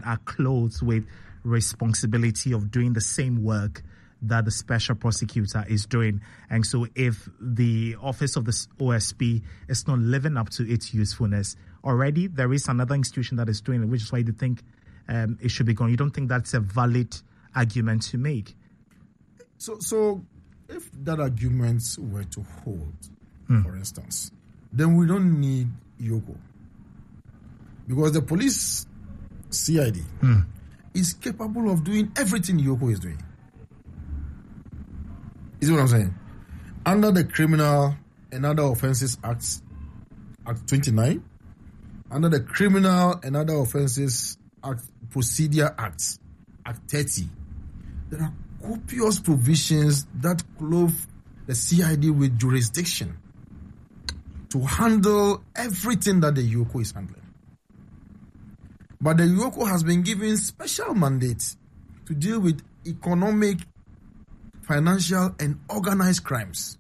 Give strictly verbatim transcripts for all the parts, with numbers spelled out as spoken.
are clothed with responsibility of doing the same work that the special prosecutor is doing. And so if the office of the O S P is not living up to its usefulness, already there is another institution that is doing it, which is why you think um, it should be gone. You don't think that's a valid argument to make? So, so if that argument were to hold, mm. for instance, then we don't need Yoko. Because the police C I D mm. is capable of doing everything Yoko is doing. You see what I'm saying? Under the Criminal and Other Offences Act, Act twenty-nine, under the Criminal and Other Offences Act, Procedure Act, Act thirty, there are copious provisions that clothe the C I D with jurisdiction to handle everything that the Yoko is handling. But the Yoko has been given special mandates to deal with economic, financial, and organized crimes.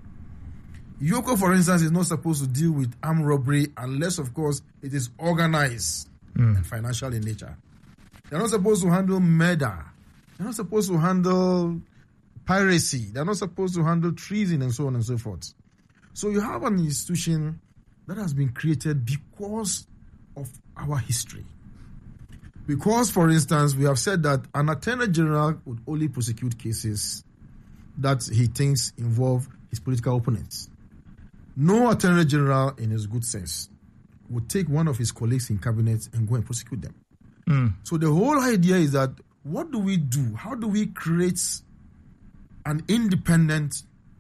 Yoko, for instance, is not supposed to deal with armed robbery unless, of course, it is organized mm. and financial in nature. They're not supposed to handle murder. They're not supposed to handle piracy. They're not supposed to handle treason and so on and so forth. So you have an institution that has been created because of our history. Because, for instance, we have said that an Attorney General would only prosecute cases that he thinks involve his political opponents. No Attorney General, in his good sense, would take one of his colleagues in cabinet and go and prosecute them. Mm. So the whole idea is that what do we do? How do we create an independent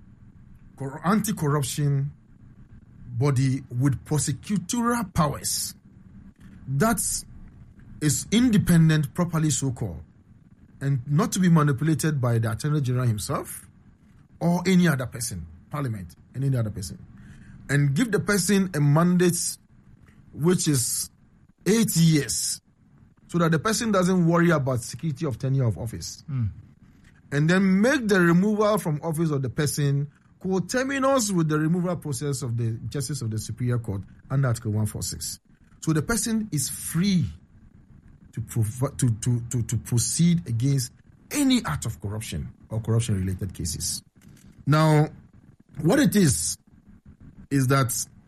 anti-corruption body with prosecutorial powers that is independent, properly so-called, and not to be manipulated by the Attorney General himself or any other person, Parliament, and any other person, and give the person a mandate which is eight years so that the person doesn't worry about security of tenure of office. Mm. And then make the removal from office of the person coterminous with the removal process of the Justice of the Superior Court under Article one forty-six. So the person is free to, prov- to, to, to, to proceed against any act of corruption or corruption-related cases. Now, what it is, is that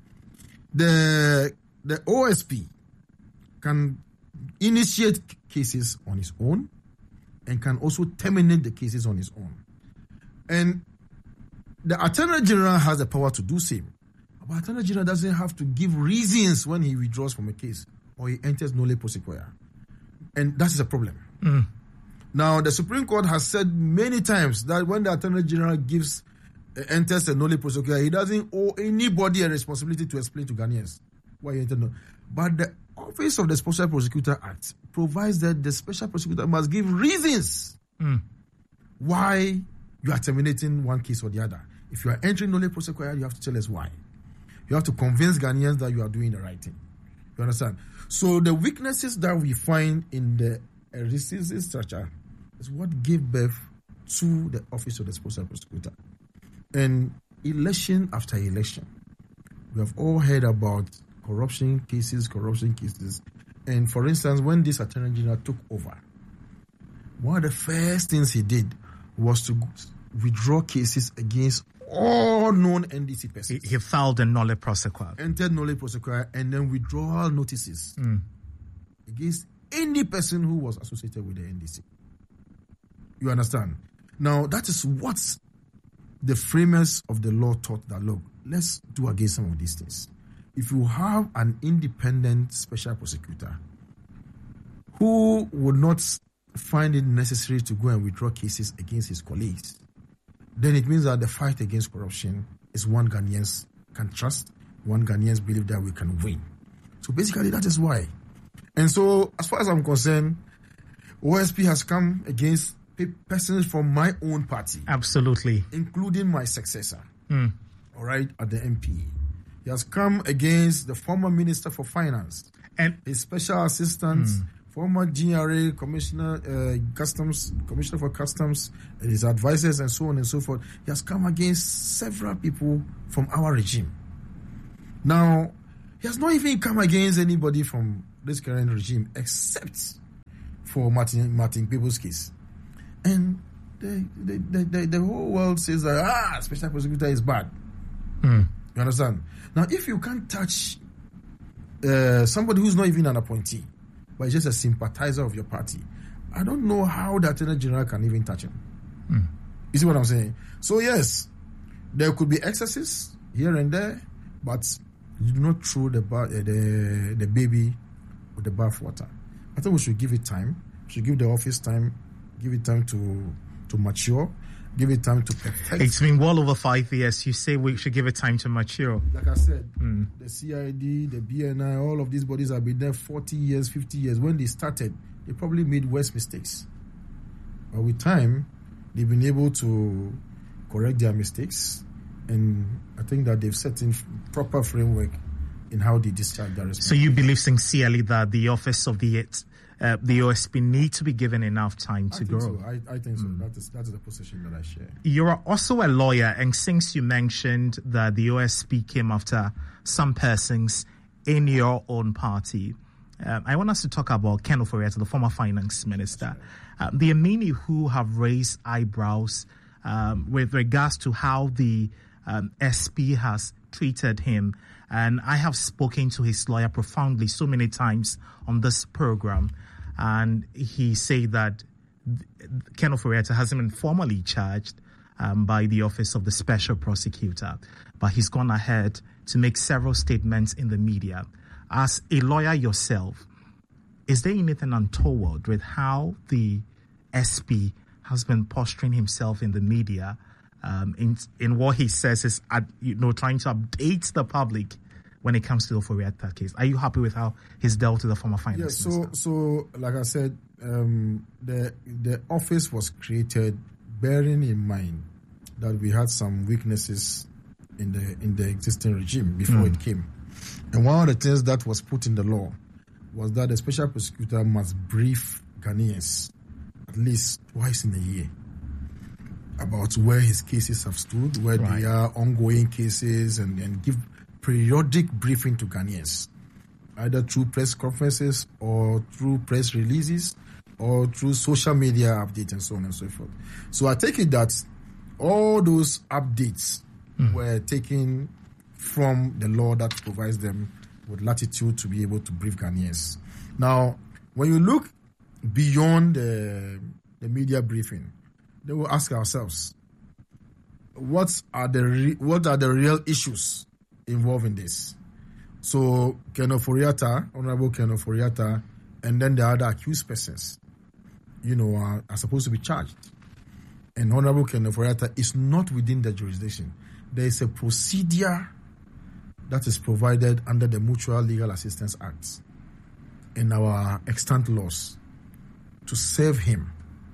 the, the O S P can initiate cases on its own and can also terminate the cases on its own. And the Attorney General has the power to do same. But the Attorney General doesn't have to give reasons when he withdraws from a case or he enters nolle prosequia. And that is a problem. Mm. Now, the Supreme Court has said many times that when the Attorney General gives uh, enters a nolle prosequia, he doesn't owe anybody a responsibility to explain to Ghanaians why he entered. But the Office of the Special Prosecutor Act provides that the Special Prosecutor must give reasons mm. why you are terminating one case or the other. If you are entering nolle prosequia, you have to tell us why. You have to convince Ghanaians that you are doing the right thing. You understand? So the weaknesses that we find in the existing structure is what gave birth to the Office of the Special Prosecutor. And election after election, we have all heard about corruption cases, corruption cases. And for instance, when this Attorney General took over, one of the first things he did was to withdraw cases against all known N D C persons. He, he filed a nolle prosequa. Entered nolle prosequa and then withdrawal notices mm. against any person who was associated with the N D C. You understand? Now, that is what the framers of the law thought that, look, let's do against some of these things. If you have an independent special prosecutor who would not find it necessary to go and withdraw cases against his colleagues, then it means that the fight against corruption is one Ghanaians can trust, one Ghanaians believe that we can win. So basically, that is why. And so, as far as I'm concerned, O S P has come against persons from my own party. Absolutely. Including my successor, mm. all right, at the M P. He has come against the former Minister for Finance, and his special assistant, mm. former G R A Commissioner, uh, Customs, Commissioner for Customs, and his advisors, and so on and so forth. He has come against several people from our regime. Now, he has not even come against anybody from this current regime, except for Martin Martin People's case. And the, the, the, the, the whole world says that, ah, special prosecutor is bad. Mm. You understand? Now, if you can't touch uh, somebody who's not even an appointee, but is just a sympathizer of your party, I don't know how the Attorney General can even touch him. Mm. You see what I'm saying? So, yes, there could be excesses here and there, but you do not throw the, bar, uh, the, the baby with the bathwater. I think we should give it time. We should give the office time, give it time to to mature, give it time to perfect. It's been well over five years. You say we should give it time to mature. Like I said, mm. the C I D, the B N I, all of these bodies have been there forty years, fifty years. When they started, they probably made worse mistakes. But with time, they've been able to correct their mistakes. And I think that they've set in proper framework in how they discharge their responsibility. So you believe sincerely that the office of the uh, the O S P need to be given enough time to I think grow? So. I, I think so. Mm. That is that is the position that I share. You're also a lawyer, and since you mentioned that the O S P came after some persons in your own party, um, I want us to talk about Ken Ofori-Atta, the former finance minister. Right. Um, there are many who have raised eyebrows um, with regards to how the um, S P has treated him. And I have spoken to his lawyer profoundly so many times on this program. And he said that Ken Ofori-Atta hasn't been formally charged um, by the Office of the Special Prosecutor. But he's gone ahead to make several statements in the media. As a lawyer yourself, is there anything untoward with how the S P has been posturing himself in the media Um, in in what he says is, uh, you know, trying to update the public when it comes to the Ofori-Atta case? Are you happy with how he's dealt with the former finance yeah, so, minister? So, like I said, um, the the office was created bearing in mind that we had some weaknesses in the in the existing regime before mm. it came. And one of the things that was put in the law was that the special prosecutor must brief Ghanaians at least twice in a year about where his cases have stood, where right. they are ongoing cases, and, and give periodic briefing to Ghanaians, either through press conferences or through press releases or through social media updates and so on and so forth. So I take it that all those updates mm. were taken from the law that provides them with latitude to be able to brief Ghanaians. Now, when you look beyond the, the media briefing, then we'll ask ourselves, what are the re- what are the real issues involved in this? So, Ken Ofori-Atta, Honorable Ken Ofori-Atta, and then the other accused persons, you know, are, are supposed to be charged. And Honorable Ken Ofori-Atta is not within the jurisdiction. There is a procedure that is provided under the Mutual Legal Assistance Act and our extant laws to serve him,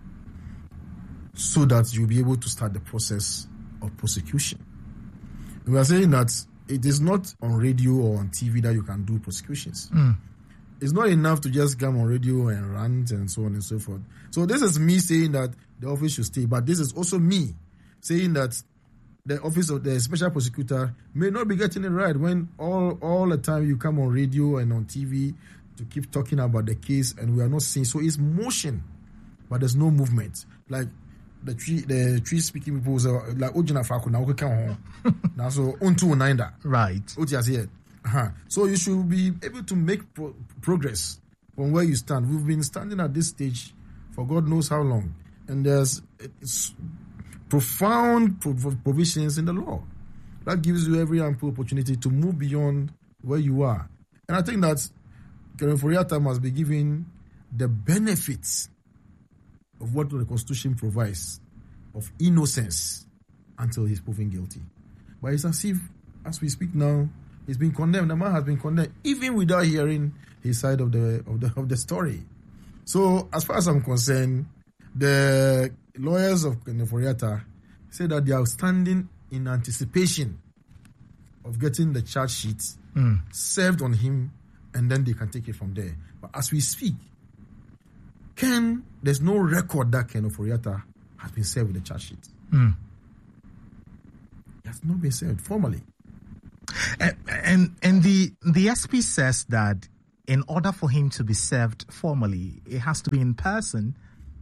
so that you'll be able to start the process of prosecution. We are saying that it is not on radio or on T V that you can do prosecutions. Mm. It's not enough to just come on radio and rant and so on and so forth. So this is me saying that the office should stay, but this is also me saying that the office of the special prosecutor may not be getting it right when all, all the time you come on radio and on T V to keep talking about the case and we are not seeing. So it's motion, but there's no movement. Like, The tree, the tree speaking people are like Ojina Faku now. Now so on two nine that right. Uh-huh. So you should be able to make pro- progress from where you stand. We've been standing at this stage for God knows how long, and there's it's profound pro- provisions in the law that gives you every ample opportunity to move beyond where you are. And I think that Ken Ofori-Atta must be given the benefits of what the Constitution provides of innocence until he's proven guilty. But it's as if, as we speak now, he's been condemned. The man has been condemned, even without hearing his side of the of the of the story. So, as far as I'm concerned, the lawyers of Ken Ofori-Atta say that they are standing in anticipation of getting the charge sheet mm. served on him, and then they can take it from there. But as we speak, Ken, there's no record that Ken Ofori-Atta has been served with the charge sheet. Mm. It has not been served formally. And, and and the the S P says that in order for him to be served formally, it has to be in person.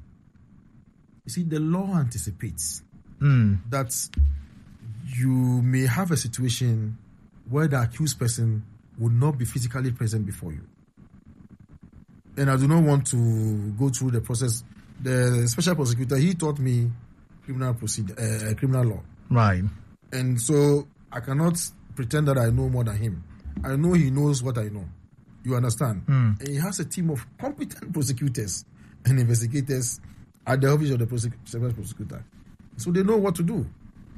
You see, the law anticipates mm. that you may have a situation where the accused person would not be physically present before you. And I do not want to go through the process. The special prosecutor, he taught me criminal procedure, uh, criminal law. Right. And so I cannot pretend that I know more than him. I know he knows what I know. You understand? Mm. And he has a team of competent prosecutors and investigators at the office of the prosec- special prosecutor. So they know what to do.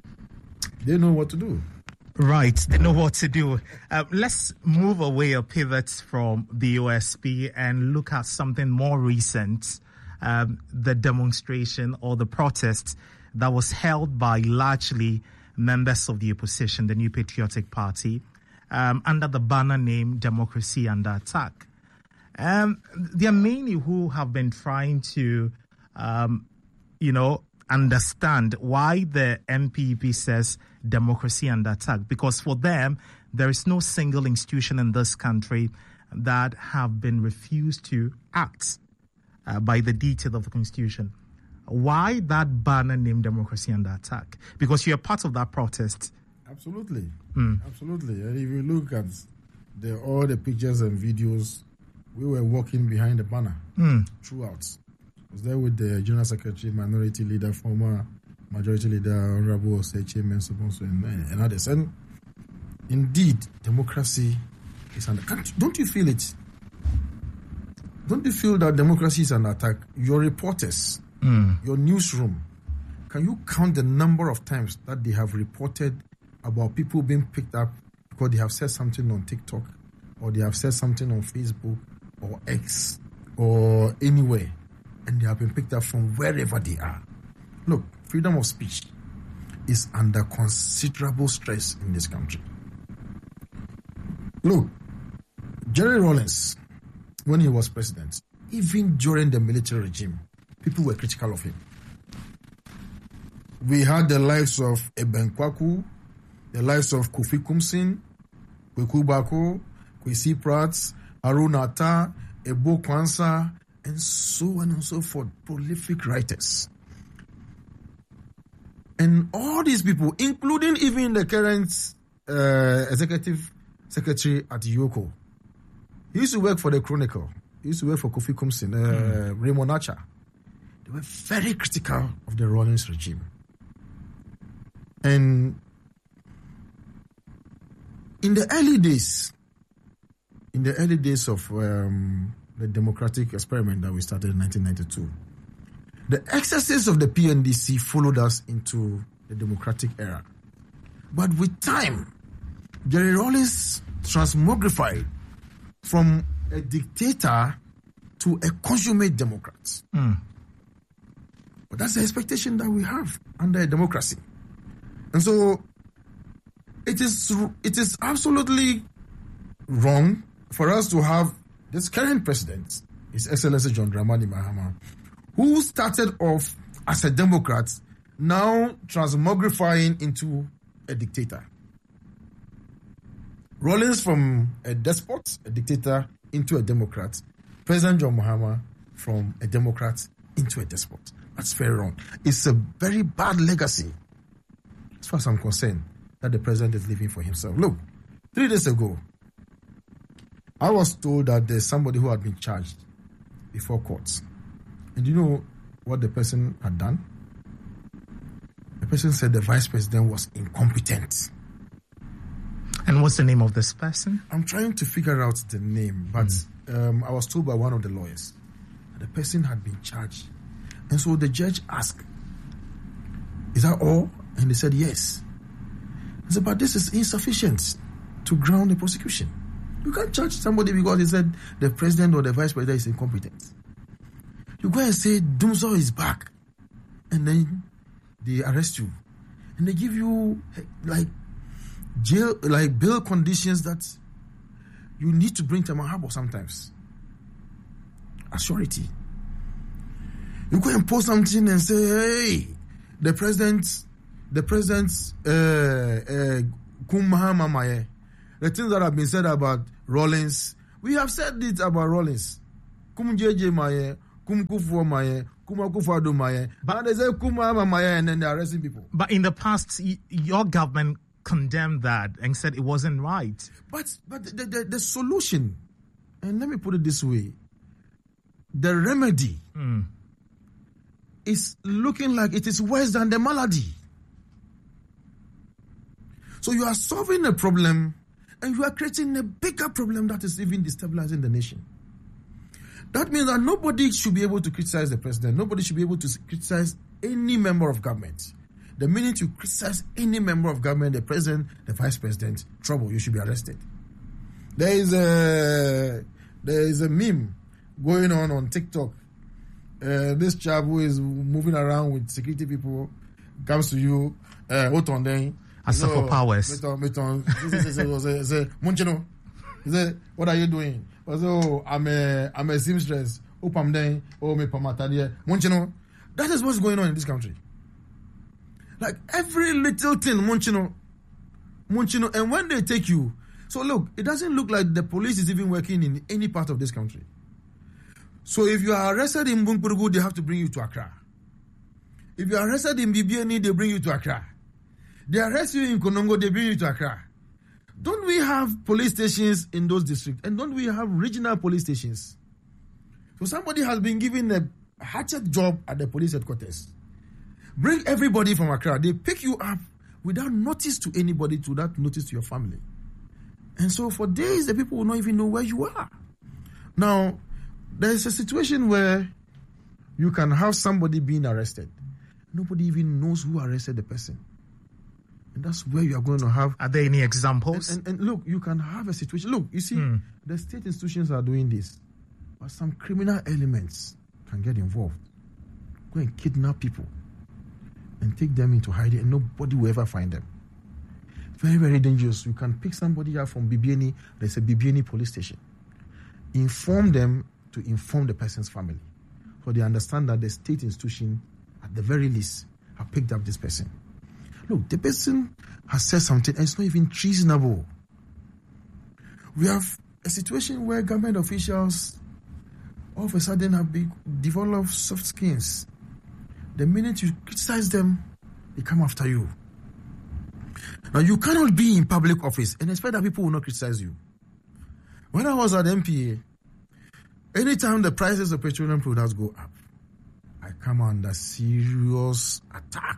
They know what to do. Right, they know what to do. Uh, let's move away or pivot from the O S P and look at something more recent, um, the demonstration or the protest that was held by largely members of the opposition, the New Patriotic Party, um, under the banner name Democracy Under Attack. Um, there are many who have been trying to, um, you know, understand why the N P P says democracy under attack, because for them there is no single institution in this country that have been refused to act uh, by the detail of the Constitution. Why that banner named Democracy Under Attack? Because you're part of that protest. Absolutely, mm. absolutely. And if you look at the, all the pictures and videos, we were walking behind the banner mm. throughout. I was there with the General Secretary, Minority Leader, former Majority Leader, Honorable Osechi Mensah, and, and others. And indeed, democracy is under attack. Don't you feel it? Don't you feel that democracy is under attack? Your reporters, mm. your newsroom, can you count the number of times that they have reported about people being picked up because they have said something on TikTok, or they have said something on Facebook or X or anywhere, and they have been picked up from wherever they are? Look, freedom of speech is under considerable stress in this country. Look, Jerry Rawlings, when he was president, even during the military regime, people were critical of him. We had the lives of Eben Kwaku, the lives of Kofi Kumsin, Kweku Bako, Kwesi Pratt, Harun Atta, Ebo Kwanzaa, and so on and so forth, prolific writers. And all these people, including even the current uh, executive secretary at Yoko, he used to work for the Chronicle. He used to work for Kofi Kumsin, uh, mm. Raymond Archer. They were very critical of the Rawlings regime. And in the early days, in the early days of um, the democratic experiment that we started in nineteen ninety-two, the excesses of the P N D C followed us into the democratic era. But with time, Jerry Rawlings transmogrified from a dictator to a consummate Democrat. Mm. But that's the expectation that we have under a democracy. And so it is it is absolutely wrong for us to have this current president, His Excellency John Dramani Mahama, who started off as a Democrat, now transmogrifying into a dictator. Rawlings from a despot, a dictator, into a Democrat. President John Mahama from a Democrat into a despot. That's very wrong. It's a very bad legacy, as far as I'm concerned, that the president is leaving for himself. Look, three days ago, I was told that there's somebody who had been charged before courts. And you know what the person had done? The person said the vice president was incompetent. And what's the name of this person? I'm trying to figure out the name, but mm. um, I was told by one of the lawyers that the person had been charged. And so the judge asked, is that all? And they said, yes. I said, but this is insufficient to ground the prosecution. You can't charge somebody because he said the president or the vice president is incompetent. You go and say, Dumzo is back. And then they arrest you. And they give you, like, jail, like bail conditions that you need to bring to Mahabo sometimes. As surety. You go and post something and say, hey, the president, the president's uh, uh, Kum Mahama Maye, the things that have been said about Rawlings, We have said it about Rawlings. Kum J J Maye, Kum Kufu Maye, Kuma Kufado Maye. But they say Kuma Maye and then they're arresting people. But in the past, y- your government condemned that and said it wasn't right. But but the, the, the solution, and let me put it this way, the remedy Mm. is looking like it is worse than the malady. So you are solving a problem and you are creating a bigger problem that is even destabilizing the nation. That means that nobody should be able to criticize the president. Nobody should be able to criticize any member of government. The minute you criticize any member of government, the president, the vice president, trouble, you should be arrested. There is a, there is a meme going on on TikTok. Uh, this chap who is moving around with security people comes to you, uh, Otondeng. Asafo Powers. Say, Munchino. He said, what are you doing? I said, oh, I'm a, I'm a seamstress. Opam den, oh, me pamatadie. Munchino. That is what's going on in this country. Like every little thing, Munchino. Munchino. And when they take you, so look, it doesn't look like the police is even working in any part of this country. So if you are arrested in Bunkpurugu, they have to bring you to Accra. If you are arrested in Bibiani, they bring you to Accra. They arrest you in Konongo, they bring you to Accra. Don't we have police stations in those districts? And don't we have regional police stations? So somebody has been given a hatchet job at the police headquarters. Bring everybody from Accra. They pick you up without notice to anybody, without notice to your family. And so for days, the people will not even know where you are. Now, there's a situation where you can have somebody being arrested. Nobody even knows who arrested the person. And that's where you are going to have... Are there any examples? And, and, and look, you can have a situation... Look, you see, mm. the state institutions are doing this. But some criminal elements can get involved. Go and kidnap people. And take them into hiding. And nobody will ever find them. Very, very dangerous. You can pick somebody up from Bibiani. There's a Bibiani police station. Inform them to inform the person's family. So they understand that the state institution, at the very least, have picked up this person. Look, the person has said something and it's not even treasonable. We have a situation where government officials all of a sudden have been, developed soft skins. The minute you criticize them, they come after you. Now, you cannot be in public office and expect that people will not criticize you. When I was at M P A, anytime the prices of petroleum products go up, I come under serious attack.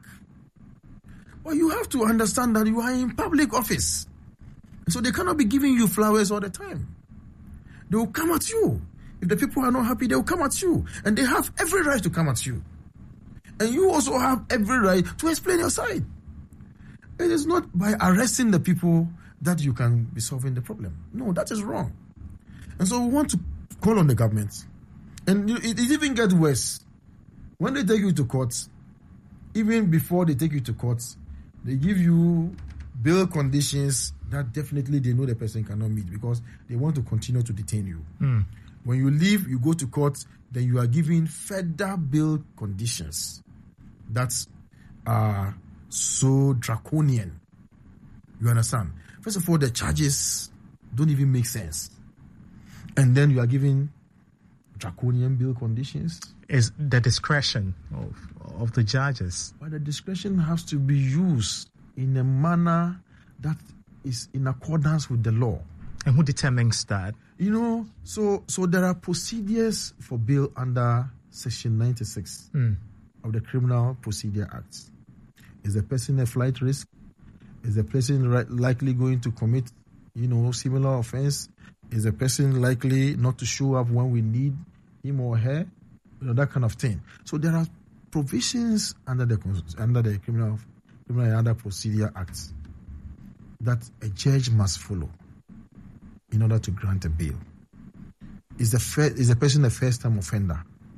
But you have to understand that you are in public office. So they cannot be giving you flowers all the time. They will come at you. If the people are not happy, they will come at you. And they have every right to come at you. And you also have every right to explain your side. It is not by arresting the people that you can be solving the problem. No, that is wrong. And so we want to call on the government. And it, it even gets worse. When they take you to court, even before they take you to court, they give you bail conditions that definitely they know the person cannot meet because they want to continue to detain you. Mm. When you leave, you go to court, then you are given further bail conditions that are so draconian. You understand? First of all, the charges don't even make sense. And then you are given draconian bail conditions. Is the discretion of, of the judges. But the discretion has to be used in a manner that is in accordance with the law. And who determines that? You know, so so there are procedures for bail under Section ninety-six mm. of the Criminal Procedure Act. Is the person a flight risk? Is the person right, likely going to commit, you know, similar offense? Is the person likely not to show up when we need him or her? You know, that kind of thing. So there are provisions under the under the Criminal Criminal and Other Procedure Act that a judge must follow in order to grant a bail. Is the fir- is the person a first-time offender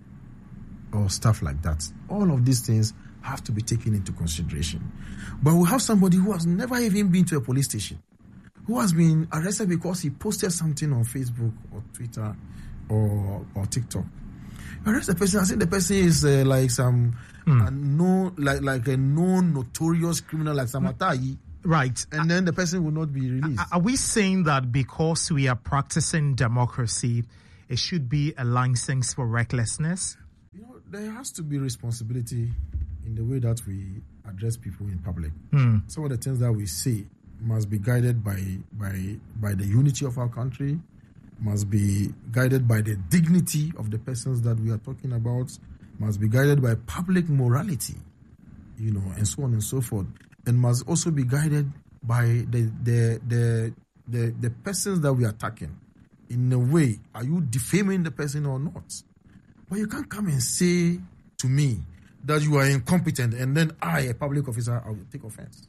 or stuff like that? All of these things have to be taken into consideration. But we have somebody who has never even been to a police station, who has been arrested because he posted something on Facebook or Twitter or or TikTok. You arrest the person, I think the person is uh, like some mm. uh, no like like a known notorious criminal like Samatai. Right. And then the person will not be released. Are we saying that because we are practicing democracy, it should be a license for recklessness? You know, there has to be responsibility in the way that we address people in public. Mm. Some of the things that we say must be guided by by by the unity of our country, must be guided by the dignity of the persons that we are talking about, must be guided by public morality, you know, and so on and so forth, and must also be guided by the the the the, the persons that we are attacking. In a way, are you defaming the person or not? But you can't come and say to me that you are incompetent, and then I, a public officer, I will take offense.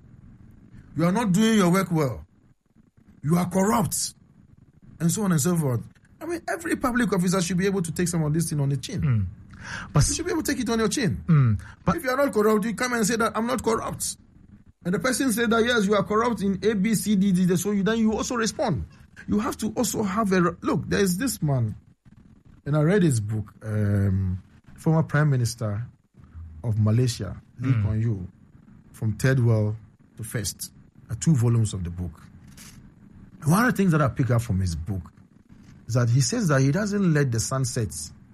You are not doing your work well. You are corrupt, and so on and so forth. I mean, every public officer should be able to take some of this thing on the chin. Mm. But you should be able to take it on your chin. Mm. But if you are not corrupt, you come and say that I'm not corrupt. And the person said that, yes, you are corrupt in A, B, C, D, D, so you, then you also respond. You have to also have a... Look, there is this man, and I read his book, um, former Prime Minister of Malaysia, Lee Mm. Kuan Yew, from third world to first, uh, two volumes of the book. And one of the things that I pick up from his book is that he says that he doesn't let the sun set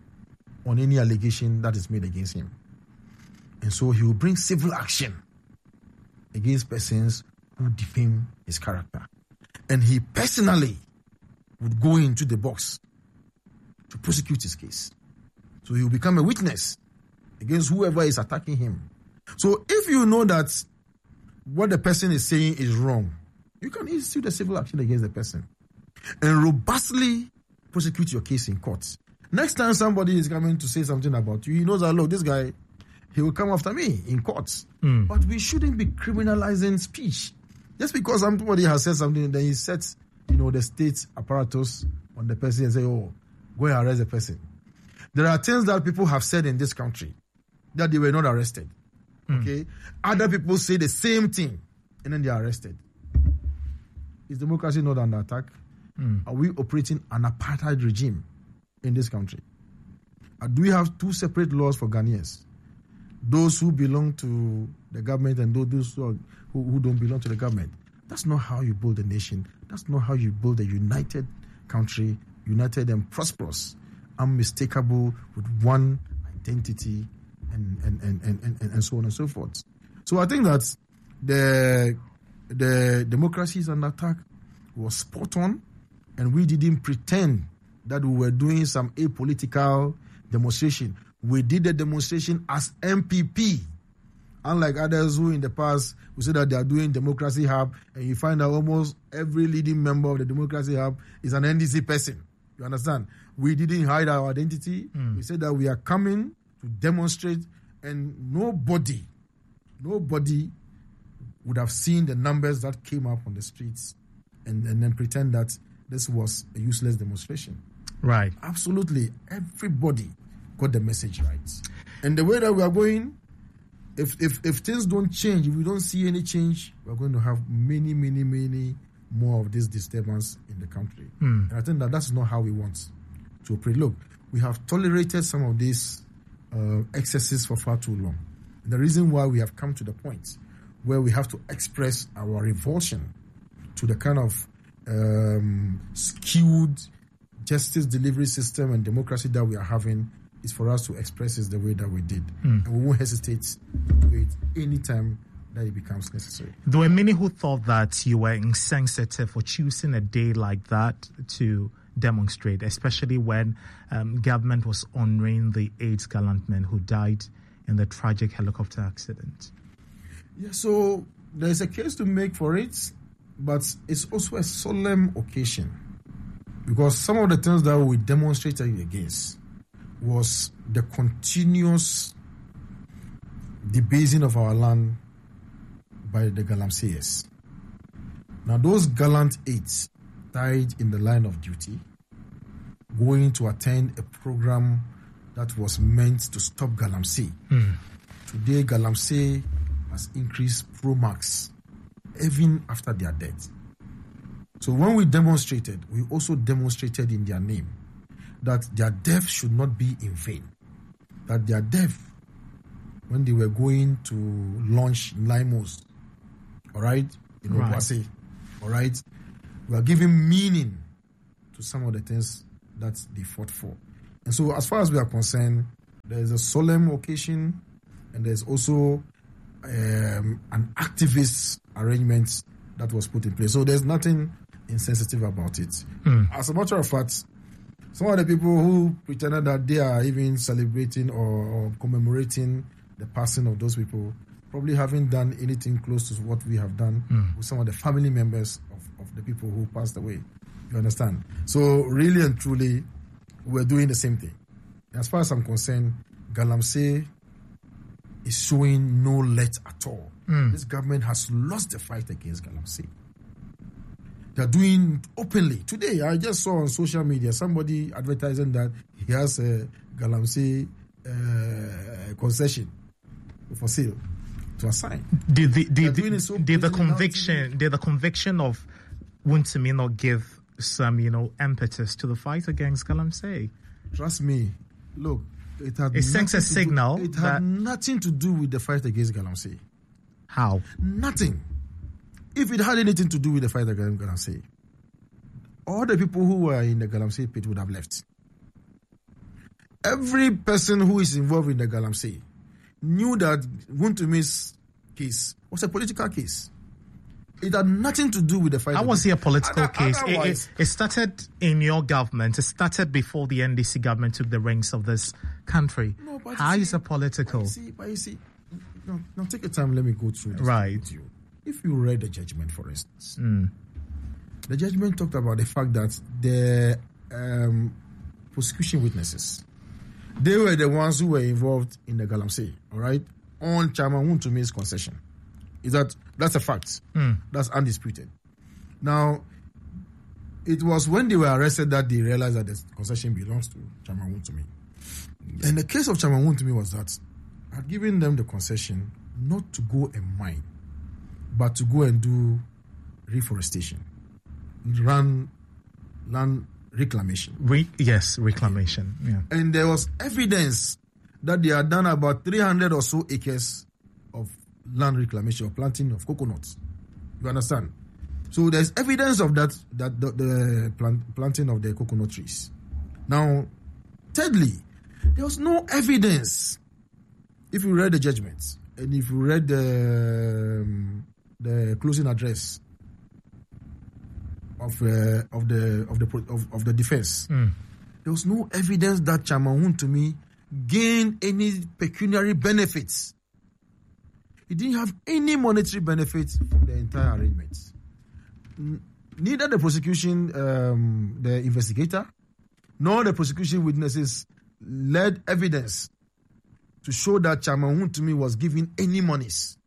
on any allegation that is made against him. And so he will bring civil action against persons who defame his character. And he personally would go into the box to prosecute his case. So he will become a witness against whoever is attacking him. So if you know that what the person is saying is wrong, you can institute a civil action against the person and robustly prosecute your case in court. Next time somebody is coming to say something about you, he knows that, look, this guy, he will come after me in court. Mm. But we shouldn't be criminalizing speech. Just because somebody has said something, then he sets, you know, the state apparatus on the person and say, oh, go and arrest the person. There are things that people have said in this country that they were not arrested. Mm. Okay? Other people say the same thing and then they are arrested. Is democracy not under attack? Mm. Are we operating an apartheid regime in this country? Uh, do we have two separate laws for Ghanaians? Those who belong to the government and those who, are, who, who don't belong to the government. That's not how you build a nation. That's not how you build a united country, united and prosperous, unmistakable with one identity and, and, and, and, and, and so on and so forth. So I think that the, the democracy is under attack was spot on, and we didn't pretend that we were doing some apolitical demonstration. We did the demonstration as M P P. Unlike others who in the past who said that they are doing Democracy Hub, and you find that almost every leading member of the Democracy Hub is an N D C person. You understand? We didn't hide our identity. Mm. We said that we are coming to demonstrate, and nobody, nobody would have seen the numbers that came up on the streets and, and then pretend that this was a useless demonstration. Right. Absolutely. Everybody got the message right. And the way that we are going, if if if things don't change, if we don't see any change, we're going to have many, many, many more of this disturbance in the country. Mm. And I think that that's not how we want to operate. Look, we have tolerated some of these uh, excesses for far too long. And the reason why we have come to the point where we have to express our revulsion to the kind of um, skewed justice delivery system and democracy that we are having is for us to express it the way that we did. Mm. And we won't hesitate to do it anytime that it becomes necessary. There were many who thought that you were insensitive for choosing a day like that to demonstrate, especially when um, government was honoring the eight gallant men who died in the tragic helicopter accident. Yeah, so there's a case to make for it, but it's also a solemn occasion, because some of the things that we demonstrated against was the continuous debasing of our land by the Galamseyers. Now, those gallant eight died in the line of duty, going to attend a program that was meant to stop Galamsey. Mm. Today, Galamsey has increased pro max even after their death. So when we demonstrated, we also demonstrated in their name that their death should not be in vain. That their death, when they were going to launch limos all right, in Right. Obuasi, all right, we are giving meaning to some of the things that they fought for. And so, as far as we are concerned, there is a solemn occasion, and there's also um, an activist arrangement that was put in place. So there's nothing insensitive about it. Mm. As a matter of fact, some of the people who pretended that they are even celebrating or, or commemorating the passing of those people probably haven't done anything close to what we have done Mm. with some of the family members of, of the people who passed away. You understand? So really and truly, we're doing the same thing. As far as I'm concerned, Galamsey is showing no let at all. Mm. This government has lost the fight against Galamsey. They're doing openly. Today, I just saw on social media somebody advertising that he has a Galamsey uh, concession for sale to assign. Did the They're did, doing the, it so did the brazenly now, conviction did the conviction of Wontumi not give some, you know, impetus to the fight against Galamsey? Trust me. Look, it had It sends a nothing to signal Do, it that- had nothing to do with the fight against Galamsey. How? Nothing. If it had anything to do with the fight against Galamsey, all the people who were in the Galamsey pit would have left. Every person who is involved in the Galamsey knew that Wuntumi's case was a political case. It had nothing to do with the fight. How was it a political Other- case? It, otherwise- it, it started in your government. It started before the N D C government took the reins of this country. No, but you How see- is it political? But you see, but you see, no, now take your time. Let me go through this Right. with you. If you read the judgment, for instance, Mm. the judgment talked about the fact that the um, prosecution witnesses, they were the ones who were involved in the Galamsey, all right, on Chairman Wuntumi's concession. Is that that's a fact? Mm. That's undisputed. Now, it was when they were arrested that they realized that the concession belongs to Chairman Wuntumi. And the case of Chairman Wuntumi was that I had given them the concession not to go and mine, but to go and do reforestation, run land reclamation. Re- yes, reclamation. Yeah. And there was evidence that they had done about three hundred or so acres of land reclamation or planting of coconuts. You understand? So there's evidence of that, that the, the plant, planting of the coconut trees. Now, thirdly, there was no evidence. If you read the judgment and if you read the, um, the closing address of uh, of the of the pro- of, of the defense, Mm. there was no evidence that Chairman Wuntumi gained any pecuniary benefits. He didn't have any monetary benefits from the entire arrangement. N- Neither the prosecution, um, the investigator, nor the prosecution witnesses led evidence to show that Chairman Wuntumi was giving any monies.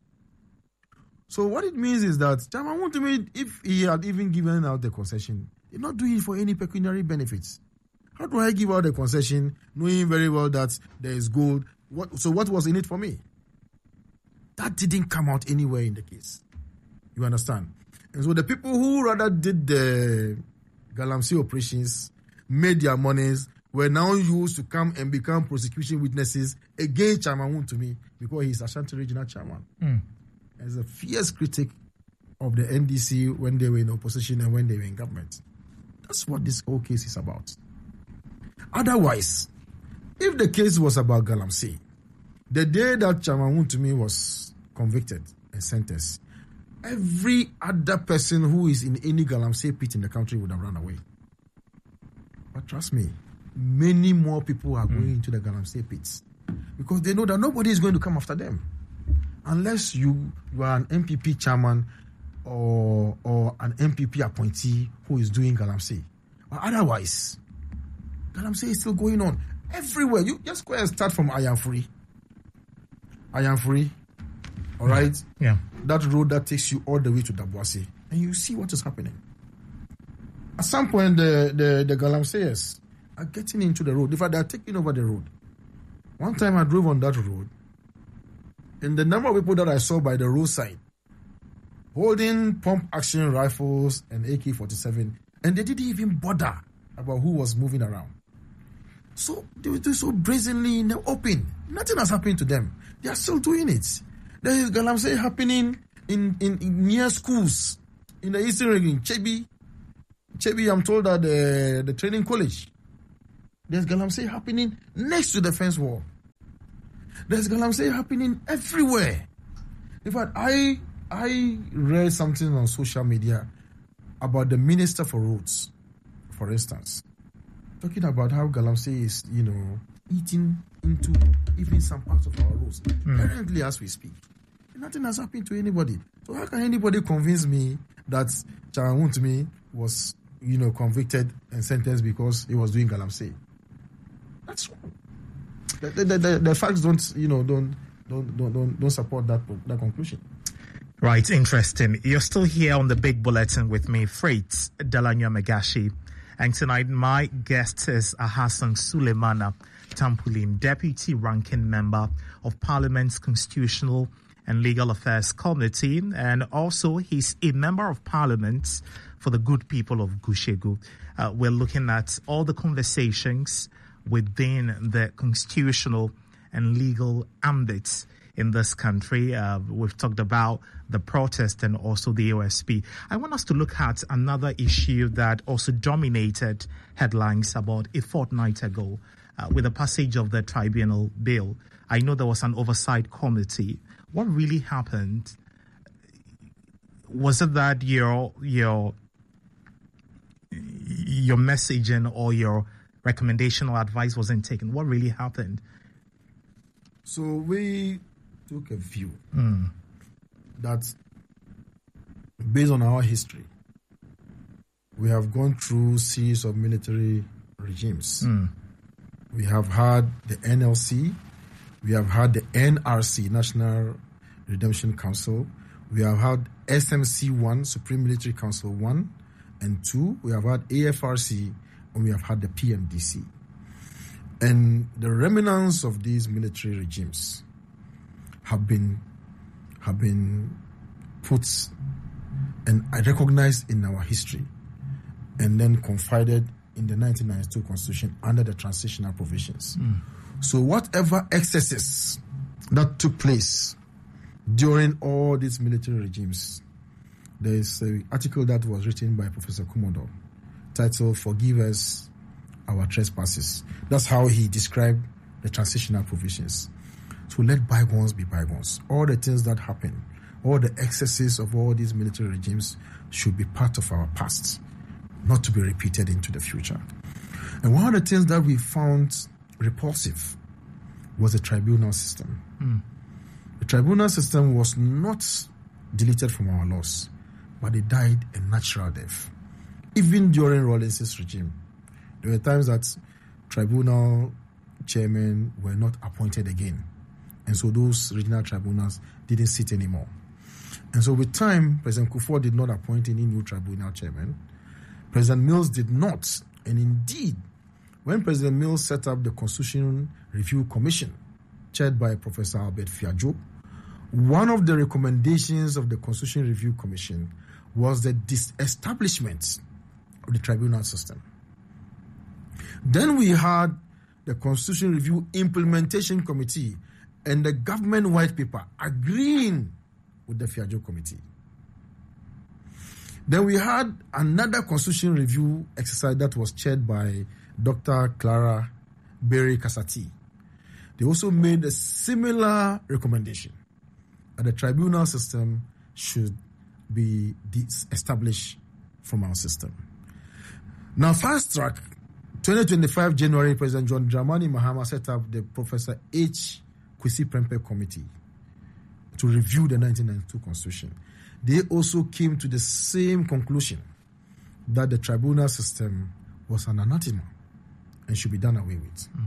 So what it means is that Chairman Wuntumi, if he had even given out the concession, did not do it for any pecuniary benefits. How do I give out the concession knowing very well that there is gold? What, so what was in it for me? That didn't come out anywhere in the case. You understand? And so the people who rather did the Galamsey operations, made their monies, were now used to come and become prosecution witnesses against Chairman Wuntumi because he's Ashanti Regional Chairman. Mm. As a fierce critic of the N D C when they were in opposition and when they were in government. That's what this whole case is about. Otherwise, if the case was about Galamsey, the day that Chairman Wuntumi was convicted and sentenced, every other person who is in any Galamsey pit in the country would have run away. But trust me, many more people are going into the Galamsey pits because they know that nobody is going to come after them. Unless you, you are an M P P chairman or or an M P P appointee who is doing Galamsey. But otherwise, Galamsey is still going on everywhere. You just go and start from Ayanfuri. Ayanfuri, all right? Yeah. That road that takes you all the way to Dabuasi. And you see what is happening. At some point, the, the, the Galamseyers are getting into the road. In fact, they are taking over the road. One time I drove on that road, and the number of people that I saw by the roadside holding pump action rifles and A K forty-seven, and they didn't even bother about who was moving around. So they were doing so brazenly in the open. Nothing has happened to them. They are still doing it. There is Galamsey happening in, in, in near schools in the Eastern region, Chebi, Chebi, I'm told that the, the training college, there's Galamsey happening next to the fence wall. There's Galamsey happening everywhere. In fact, I I read something on social media about the Minister for Roads, for instance, talking about how Galamsey is, you know, eating into even some parts of our roads. Mm. Currently, as we speak, nothing has happened to anybody. So how can anybody convince me that Charawuntumi was, you know, convicted and sentenced because he was doing Galamsey? That's wrong. The, the, the, the facts don't, you know, don't don't don't don't, don't support that that conclusion. Right, interesting. You're still here on the Big Bulletin with me, Freight Delanya Megashi. And tonight, my guest is Ahassan Sulemana Tampulin, Deputy Ranking Member of Parliament's Constitutional and Legal Affairs Committee, and also he's a Member of Parliament for the good people of Gushegu. Uh, we're looking at all the conversations within the constitutional and legal ambits in this country. Uh, we've talked about the protest and also the O S P. I want us to look at another issue that also dominated headlines about a fortnight ago uh, with the passage of the tribunal bill. I know there was an oversight committee. What really happened? Was it that your your your messaging or your recommendation or advice wasn't taken? What really happened? So we took a view mm. that based on our history, we have gone through a series of military regimes. Mm. We have had the N L C, we have had the N R C, National Redemption Council, we have had S M C one, Supreme Military Council one and two, we have had A F R C, and we have had the P M D C. And the remnants of these military regimes have been have been put and recognized in our history and then confided in the nineteen ninety-two Constitution under the transitional provisions. Mm. So whatever excesses that took place during all these military regimes, there is an article that was written by Professor Kumodor titled "Forgive Us Our Trespasses." That's how he described the transitional provisions. So let bygones be bygones. All the things that happen, all the excesses of all these military regimes should be part of our past, not to be repeated into the future. And one of the things that we found repulsive was the tribunal system. Mm. The tribunal system was not deleted from our laws, but it died a natural death. Even during Rawlings's regime, there were times that tribunal chairmen were not appointed again. And so those regional tribunals didn't sit anymore. And so with time, President Kufuor did not appoint any new tribunal chairman. President Mills did not. And indeed, when President Mills set up the Constitution Review Commission, chaired by Professor Albert Fiajo, one of the recommendations of the Constitution Review Commission was the disestablishment of the tribunal system. Then we had the Constitution Review Implementation Committee and the government white paper agreeing with the Fiajo Committee. Then we had another Constitution Review exercise that was chaired by Doctor Clara Berry Kasati. They also made a similar recommendation that the tribunal system should be established from our system. Now, fast track, twenty twenty-five January, President John Dramani Mahama set up the Professor H. Kwesi Prempeh Committee to review the nineteen ninety-two Constitution. They also came to the same conclusion that the tribunal system was an anathema and should be done away with. Mm.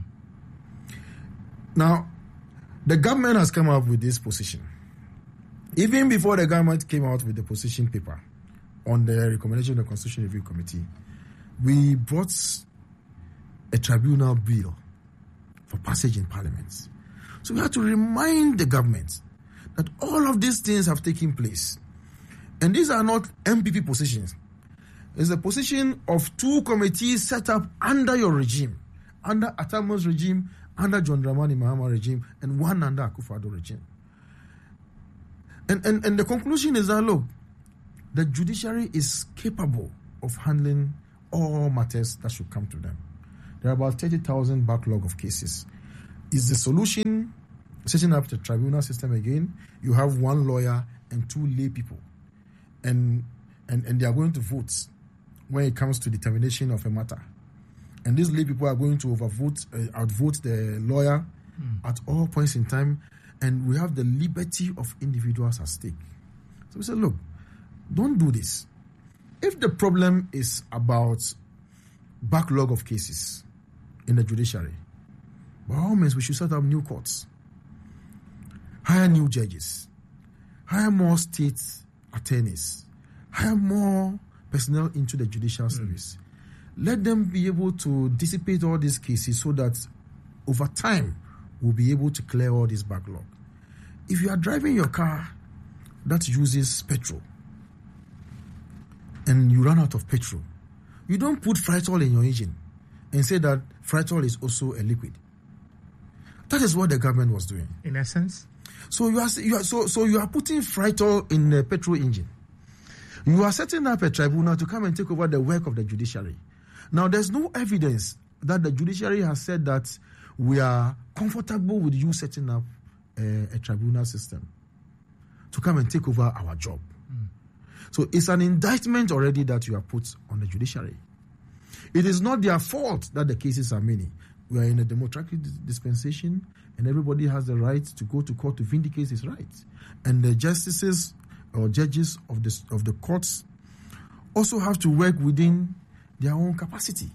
Now, the government has come up with this position. Even before the government came out with the position paper on the recommendation of the Constitution Review Committee, we brought a tribunal bill for passage in Parliament. So we have to remind the government that all of these things have taken place. And these are not M P P positions. It's a position of two committees set up under your regime, under Atamo's regime, under John Dramani Mahama regime, and one under Akufo-Addo regime. And, and, and the conclusion is that, look, the judiciary is capable of handling all matters that should come to them. There are about thirty thousand backlog of cases. Is the solution setting up the tribunal system again? You have one lawyer and two lay people, and and, and they are going to vote when it comes to determination of a matter. And these lay people are going to overvote, uh, outvote the lawyer mm. at all points in time, and we have the liberty of individuals at stake. So we say, look, don't do this. If the problem is about backlog of cases in the judiciary, by all means, we should set up new courts, hire new judges, hire more state attorneys, hire more personnel into the judicial mm. service. Let them be able to dissipate all these cases so that over time we'll be able to clear all this backlog. If you are driving your car that uses petrol and you run out of petrol, you don't put Frytol in your engine and say that Frytol is also a liquid. That is what the government was doing. In essence? So you are, you are so so you are putting Frytol in a petrol engine. You are setting up a tribunal to come and take over the work of the judiciary. Now, there's no evidence that the judiciary has said that we are comfortable with you setting up a, a tribunal system to come and take over our job. Mm. So it's an indictment already that you have put on the judiciary. It is not their fault that the cases are many. We are in a democratic dispensation, and everybody has the right to go to court to vindicate his rights. And the justices or judges of the, of the courts also have to work within their own capacity.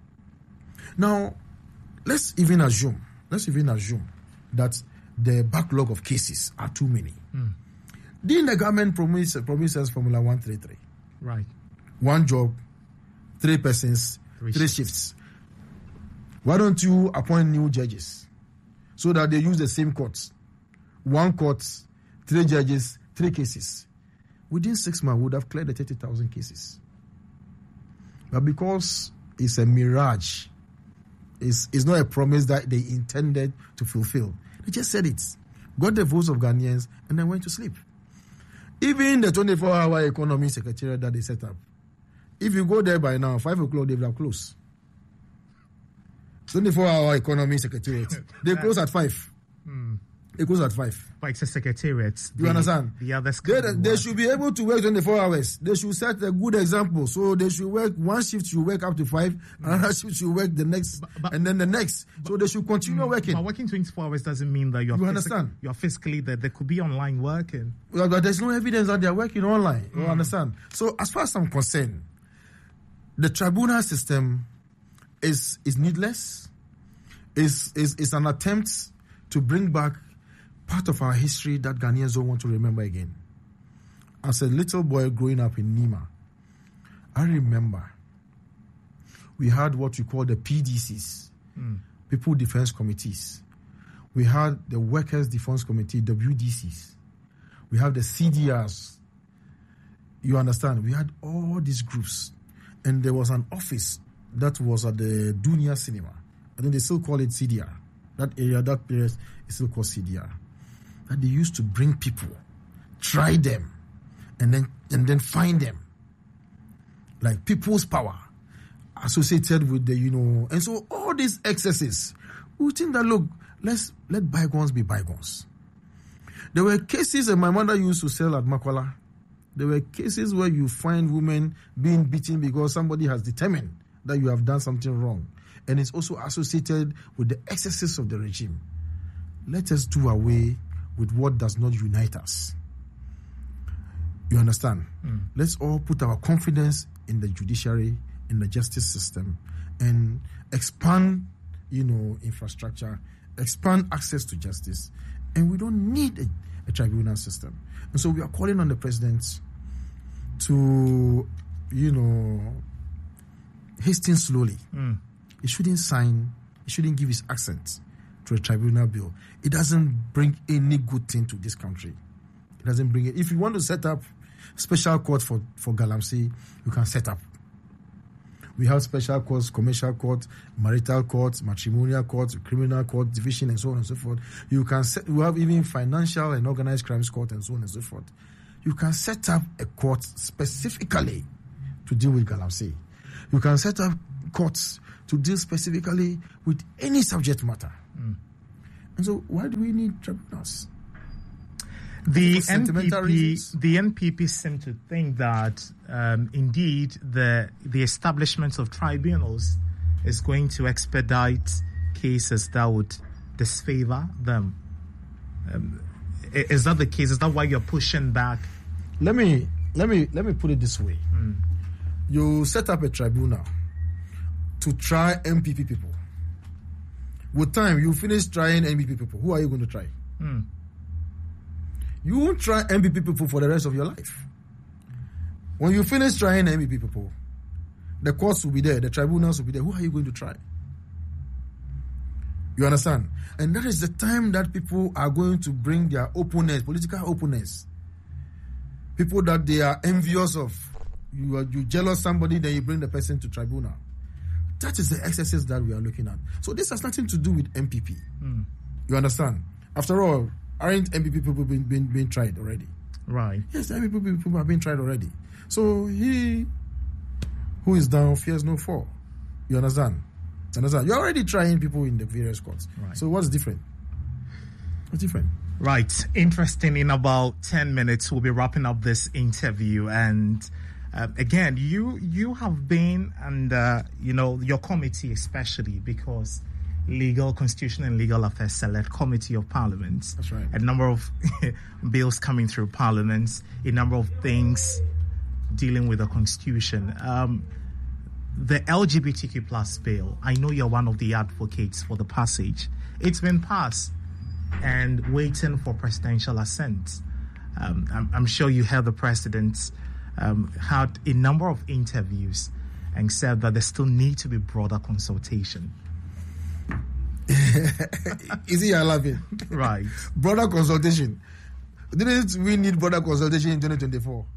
Now, let's even assume, let's even assume that the backlog of cases are too many. Mm. Didn't the government promise, promise us Formula one thirty-three? Right. One job, three persons, three, three shifts. shifts. Why don't you appoint new judges so that they use the same courts? One court, three judges, three cases. Within six months, we would have cleared the thirty thousand cases. But because it's a mirage, it's, it's not a promise that they intended to fulfill. They just said it, got the votes of Ghanaians, and then went to sleep. Even the twenty-four hour economy secretariat that they set up, if you go there by now, five o'clock, they will have closed. twenty-four hour economy secretariat, they close at five. Mm. It goes at five. But it's a secretariat. You the, understand? The others they, they should be able to work twenty-four hours. They should set a good example. So they should work, one shift should work up to five, mm. another shift should work the next, but, but, and then the next. But, so they should continue mm, working. But working twenty-four hours doesn't mean that you're, you phys- understand? you're physically there. There could be online work. And... Well, but there's no evidence that they're working online. Mm. You understand? So as far as I'm concerned, the tribunal system is, is needless. Is is is an attempt to bring back part of our history that Ghanaians don't want to remember again. As a little boy growing up in Nima, I remember we had what we call the P D Cs, mm. People Defense Committees. We had the Workers' Defense Committee, W D Cs. We have the C D Rs. You understand? We had all these groups. And there was an office that was at the Dunia Cinema. I think they still call it C D R. That area, that place is still called C D R. That they used to bring people, try them, and then and then find them. Like people's power associated with the, you know, and so all these excesses, we think that, look, let's let bygones be bygones. There were cases that my mother used to sell at Makwala. There were cases where you find women being beaten because somebody has determined that you have done something wrong. And it's also associated with the excesses of the regime. Let us do away with what does not unite us. You understand? Mm. Let's all put our confidence in the judiciary, in the justice system, and expand, you know, infrastructure, expand access to justice. And we don't need a, a tribunal system. And so we are calling on the president to, you know, hasten slowly. Mm. He shouldn't sign, he shouldn't give his accent to a tribunal bill. It doesn't bring any good thing to this country. It doesn't bring it. If you want to set up special court for, for Galamsey, you can set up. We have special courts, commercial court, marital court, matrimonial court, criminal court, division, and so on and so forth. You can set, we have even financial and organized crimes court, and so on and so forth. You can set up a court specifically to deal with galamsey. You can set up courts to deal specifically with any subject matter. Mm. And so, why do we need tribunals? The N P P, the N P P seem to think that um, indeed the the establishment of tribunals is going to expedite cases that would disfavor them. Um, is that the case? Is that why you're pushing back? Let me let me let me put it this way: mm. you set up a tribunal to try N P P people. With time, you finish trying N P P people. Who are you going to try? Mm. You won't try N P P people for the rest of your life. When you finish trying N P P people, the courts will be there, the tribunals will be there. Who are you going to try? You understand? And that is the time that people are going to bring their opponents, political opponents, people that they are envious of. You are you jealous somebody, then you bring the person to tribunal. That is the exercise that we are looking at. So this has nothing to do with N P P. Mm. You understand? After all, aren't N P P people being, being, being tried already? Right. Yes, the N P P people have been tried already. So he who is down fears no fall. You understand? You understand? You're already trying people in the various courts. Right. So what's different? What's different? Right. Interesting. In about ten minutes, we'll be wrapping up this interview. And uh, again, you you have been, and uh, you know, your committee especially, because Legal, Constitution and Legal Affairs Select Committee of Parliament. That's right. A number of bills coming through Parliament, a number of things dealing with the Constitution. Um, the L G B T Q plus bill, I know you're one of the advocates for the passage. It's been passed and waiting for presidential assent. Um, I'm, I'm sure you heard the president um, had a number of interviews and said that there still need to be broader consultation. Is he laughing? Right. Broader consultation. Didn't we need broader consultation in twenty twenty-four?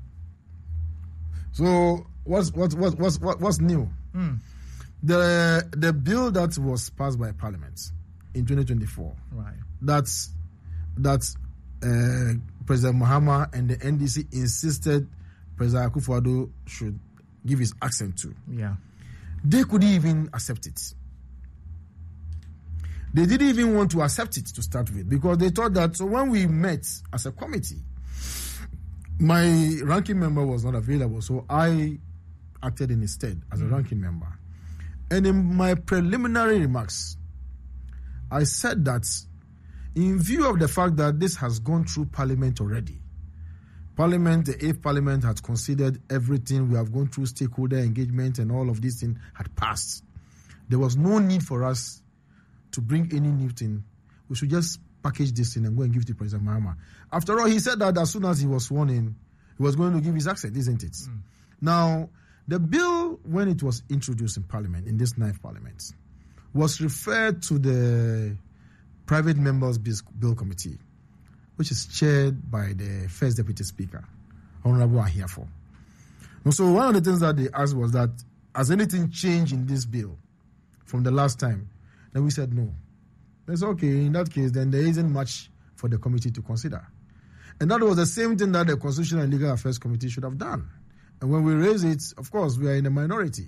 So what's what what what's what, what's new? Mm. The the bill that was passed by Parliament in twenty twenty-four. Right. That's that's uh, President Mahama and the N D C insisted President Akufo-Addo should give his accent to. Yeah. They couldn't even accept it. They didn't even want to accept it to start with because they thought that, so when we met as a committee, my ranking member was not available, so I acted in his stead as a mm. ranking member. And in my preliminary remarks, I said that in view of the fact that this has gone through Parliament already, Parliament, the eighth Parliament had considered everything, we have gone through stakeholder engagement and all of these things had passed. There was no need for us to bring any new thing. We should just package this in and go and give it to President Mahama. After all, he said that as soon as he was sworn in, he was going to give his accent, isn't it? Mm. Now, the bill, when it was introduced in Parliament, in this ninth Parliament, was referred to the Private Members Bill Committee, which is chaired by the First Deputy Speaker, Honorable Ahiafo. And so one of the things that they asked was that, has anything changed in this bill from the last time? Then we said no. That's okay. In that case, then there isn't much for the committee to consider. And that was the same thing that the Constitution and Legal Affairs Committee should have done. And when we raise it, of course, we are in a minority.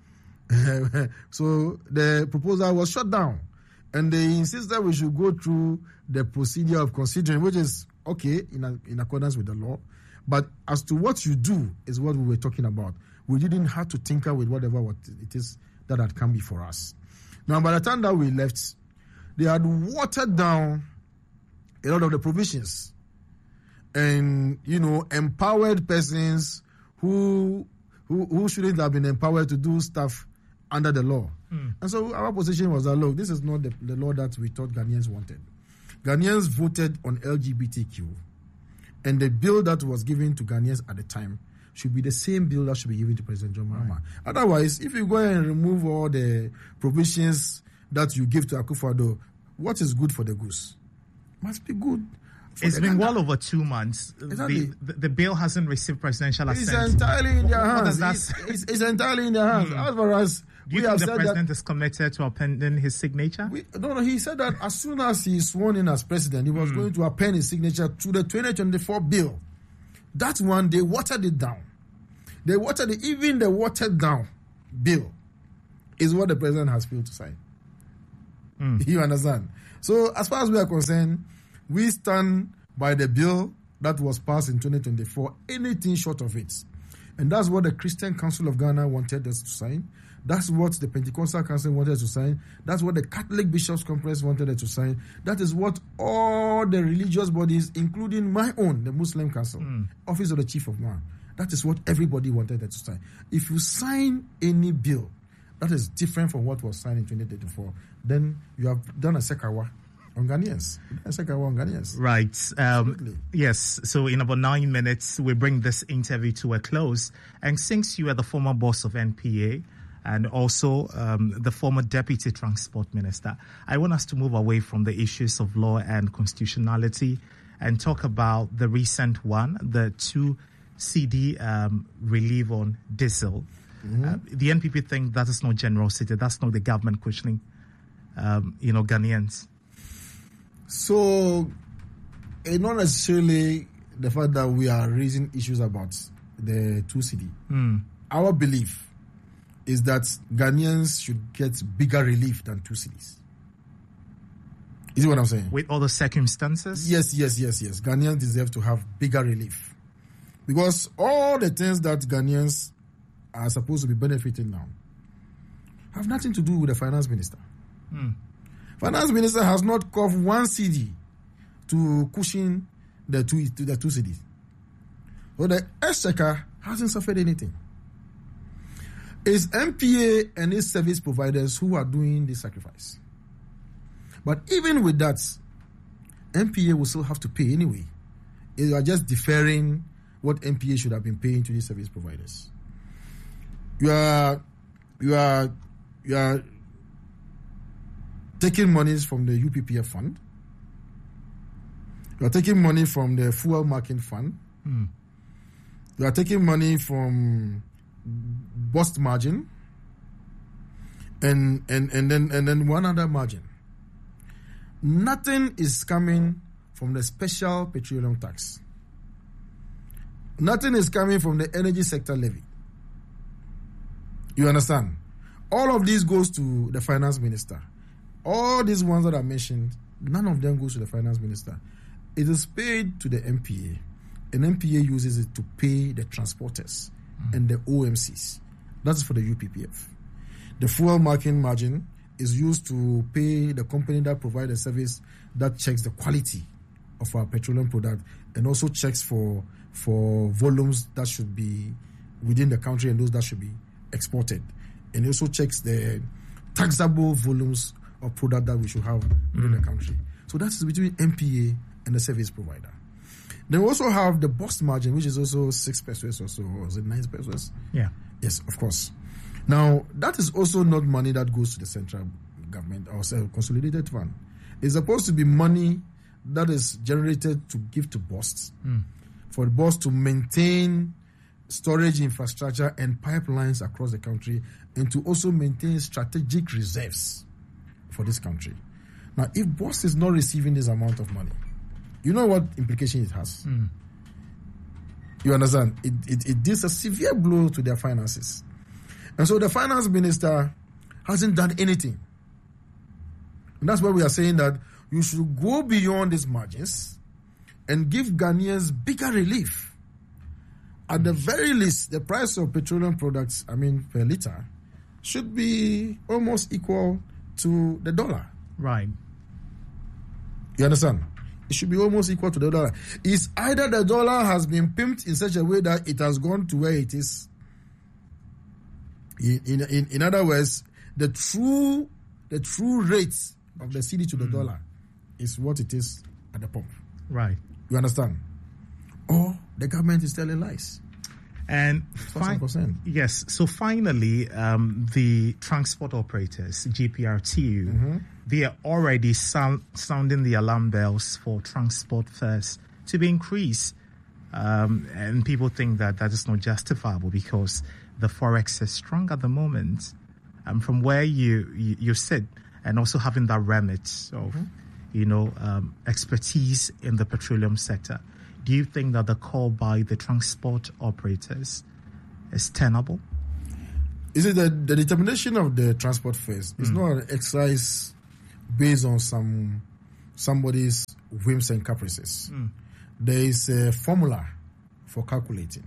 So the proposal was shut down. And they insisted we should go through the procedure of considering, which is okay in, a, in accordance with the law. But as to what you do is what we were talking about. We didn't have to tinker with whatever what it is that had come before us. Now, by the time that we left, they had watered down a lot of the provisions and, you know, empowered persons who who, who shouldn't have been empowered to do stuff under the law. Mm. And so our position was that, look, this is not the, the law that we thought Ghanaians wanted. Ghanaians voted on L G B T Q, and the bill that was given to Ghanaians at the time should be the same bill that should be given to President John Mahama. Right. Otherwise, if you go and remove all the provisions that you give to Akufo-Addo, what is good for the goose must be good It's been well over two months. Exactly. The, the, the bill hasn't received presidential It's assent. entirely in their What hands. does that It's, it's, it's entirely in their hands. As far as Do you we have think the said president that, is committed to appending his signature? we, no, no, he said that as soon as he sworn in as president, he was going to append his signature to the twenty twenty-four bill. That one, they watered it down. They watered it, even the watered down bill is what the president has failed to sign. Mm. You understand? So as far as we are concerned, we stand by the bill that was passed in twenty twenty-four, anything short of it. And that's what the Christian Council of Ghana wanted us to sign. That's what the Pentecostal Council wanted us to sign. That's what the Catholic Bishops' Conference wanted us to sign. That is what all the religious bodies, including my own, the Muslim Council, mm. Office of the Chief of Man, that is what everybody wanted us to sign. If you sign any bill that is different from what was signed in twenty twenty-four, then you have done a sekawa on Ghanaians. A sekawa on Ghanaians. Right. Um, yes. So in about nine minutes, we bring this interview to a close. And since you are the former boss of N P A and also um, the former deputy transport minister, I want us to move away from the issues of law and constitutionality and talk about the recent one, the two C D um, relief on diesel. Mm-hmm. Uh, the N P P think that is not generosity. That's not the government questioning, um, you know, Ghanaians. So, it's not necessarily the fact that we are raising issues about the two C D. Mm. Our belief is that Ghanaians should get bigger relief than two C Ds. Is it what I'm saying? With all the circumstances? Yes, yes, yes, yes. Ghanaians deserve to have bigger relief. Because all the things that Ghanaians are supposed to be benefiting now have nothing to do with the finance minister. Mm. Finance minister has not coughed one C D to cushion the two, to the two C Ds. So the exchequer hasn't suffered anything. It's N P A and its service providers who are doing this sacrifice. But even with that, N P A will still have to pay anyway. They are just deferring what N P A should have been paying to these service providers. You are, you are, you are taking monies from the U P P F fund. You are taking money from the fuel marking fund. Mm. You are taking money from bust margin, and and and then and then one other margin. Nothing is coming from the special petroleum tax. Nothing is coming from the energy sector levy. You understand? All of this goes to the finance minister. All these ones that I mentioned, none of them goes to the finance minister. It is paid to the N P A, and N P A uses it to pay the transporters mm. and the O M Cs. That's for the U P P F. The fuel marking margin is used to pay the company that provides the service that checks the quality of our petroleum product and also checks for for volumes that should be within the country and those that should be exported. And it also checks the taxable volumes of product that we should have within mm. the country. So that is between N P A and the service provider. Then we also have the bust margin, which is also six pesos or so, or is it nine pesos? Yeah. Yes, of course. Now, that is also not money that goes to the central government or consolidated fund. It's supposed to be money that is generated to give to busts, mm. for the bus to maintain storage infrastructure and pipelines across the country, and to also maintain strategic reserves for this country. Now, if bus is not receiving this amount of money, you know what implication it has? Mm. You understand? It, it, it deals a severe blow to their finances. And so the finance minister hasn't done anything. And that's why we are saying that you should go beyond these margins and give Ghanaians bigger relief. At the very least, the price of petroleum products, I mean, per litre, should be almost equal to the dollar. Right. You understand? It should be almost equal to the dollar. It's either the dollar has been pimped in such a way that it has gone to where it is. In in in, in other words, the true the true rate of the C D to the mm. dollar is what it is at the pump. Right. You understand? Or the government is telling lies. And fi- yes, so finally, um, the transport operators, G P R T U, mm-hmm. they are already sound, sounding the alarm bells for transport fares to be increased. Um, and people think that that is not justifiable because the forex is strong at the moment. Um, from where you, you, you sit, and also having that remit of, mm-hmm. you know, um, expertise in the petroleum sector, do you think that the call by the transport operators is tenable? Is it the, the determination of the transport fares? It's mm. not an exercise based on some somebody's whims and caprices. Mm. There is a formula for calculating.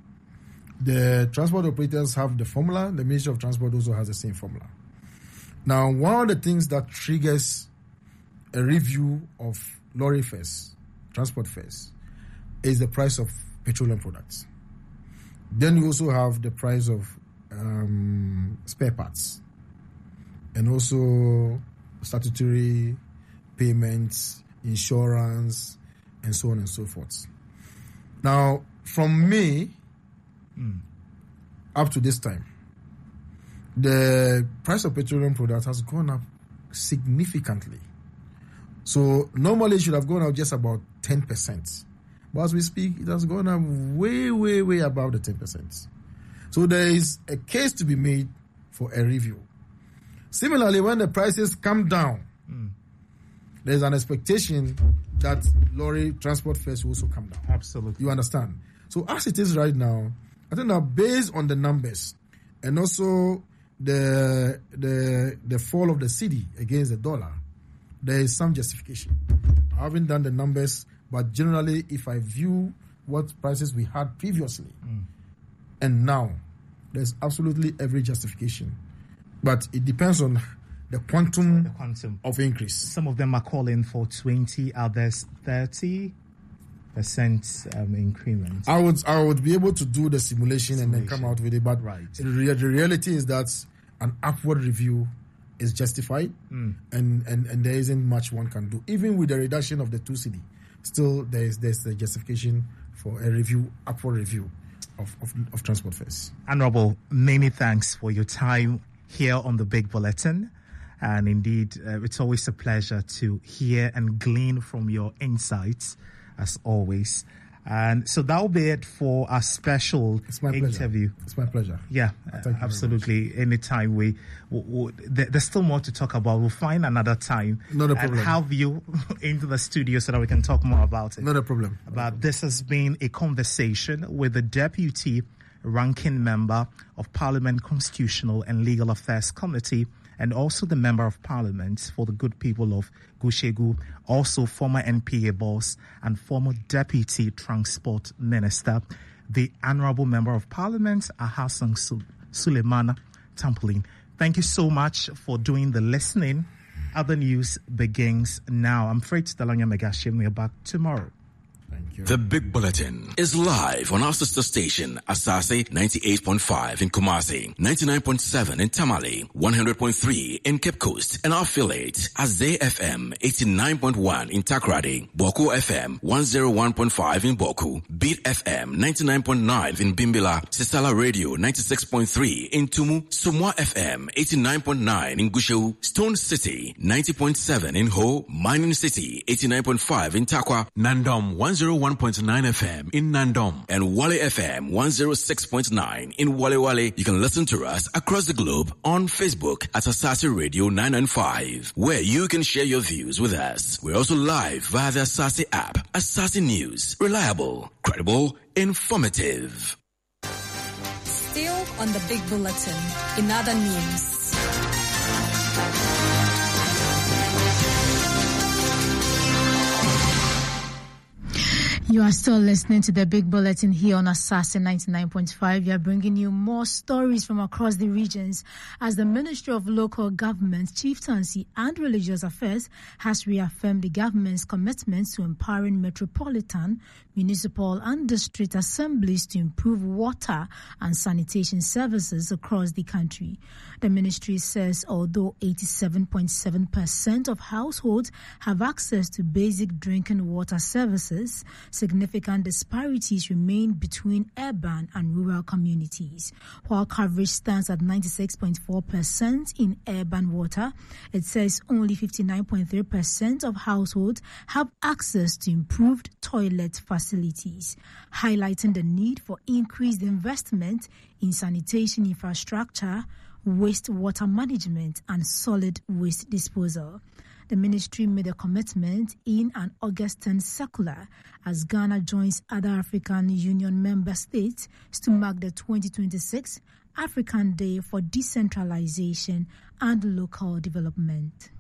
The transport operators have the formula. The Ministry of Transport also has the same formula. Now, one of the things that triggers a review of lorry fares, transport fares, is the price of petroleum products. Then you also have the price of um, spare parts, and also statutory payments, insurance, and so on and so forth. Now, from May mm. up to this time, the price of petroleum products has gone up significantly. So normally it should have gone up just about ten percent. But as we speak, it has gone up way, way, way above the ten percent. So there is a case to be made for a review. Similarly, when the prices come down, mm. there's an expectation that lorry transport fares will also come down. Absolutely. You understand? So as it is right now, I think that based on the numbers and also the the the fall of the cedi against the dollar, there is some justification. I haven't done the numbers, but generally, if I view what prices we had previously mm. and now, there's absolutely every justification. But it depends on the quantum, the quantum of increase. Some of them are calling for twenty, others thirty percent um, increment. I would I would be able to do the simulation, simulation. and then come out with it. But right. the, the reality is that an upward review is justified, mm. and, and, and there isn't much one can do. Even with the reduction of the two cedi, still there is there's a justification for a review, upward review of, of, of transport fares. Honorable, many thanks for your time here on the Big Bulletin. And indeed, uh, it's always a pleasure to hear and glean from your insights, as always. And so that'll be it for our special it's my interview. Pleasure. It's my pleasure. Yeah, uh, absolutely. Anytime we, we, we there, there's still more to talk about. We'll find another time Not a problem. and have you into the studio so that we can talk more about it. Not a problem. But problem. This has been a conversation with the Deputy Ranking Member of Parliament Constitutional and Legal Affairs Committee, and also the Member of Parliament for the good people of Gushegu, also former N P A boss and former Deputy Transport Minister, the Honorable Member of Parliament, Ahassan Suleiman Tampolin. Thank you so much for doing the listening. Other news begins now. I'm Fred Stalanya Megashim. We're back tomorrow. Thank you. The Big Bulletin is live on our sister station, Asase ninety-eight point five in Kumasi, ninety-nine point seven in Tamale, one hundred point three in Cape Coast, and our affiliate, Azay F M eighty-nine point one in Takrady, Boku F M one oh one point five in Boku, Beat F M ninety-nine point nine in Bimbila, Sisala Radio ninety-six point three in Tumu, Sumwa F M eighty-nine point nine in Gushu, Stone City ninety point seven in Ho, Mining City eighty-nine point five in Takwa, Nandom one oh one point nine F M in Nandom, and Wale F M one oh six point nine in Wale Wale. You can listen to us across the globe on Facebook at Asase Radio nine ninety-five, where you can share your views with us. We're also live via the Asase app. Asase News, reliable, credible, informative. Still on the Big Bulletin, in other news. You are still listening to the Big Bulletin here on Asase ninety-nine point five. We are bringing you more stories from across the regions as the Ministry of Local Government, Chieftaincy and Religious Affairs has reaffirmed the government's commitment to empowering metropolitan, municipal and district assemblies to improve water and sanitation services across the country. The ministry says although eighty-seven point seven percent of households have access to basic drinking water services, significant disparities remain between urban and rural communities. While coverage stands at ninety-six point four percent in urban water, it says only fifty-nine point three percent of households have access to improved toilet facilities, highlighting the need for increased investment in sanitation infrastructure, wastewater management, and solid waste disposal. The ministry made a commitment in an August tenth circular as Ghana joins other African Union member states to mark the twenty twenty-six African Day for Decentralization and Local Development.